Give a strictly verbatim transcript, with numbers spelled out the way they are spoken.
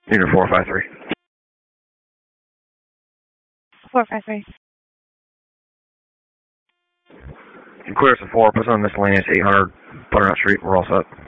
Unit four five three. four five three. Clear us at four, puts on miscellaneous eight hundred Butternut Street, we're all set.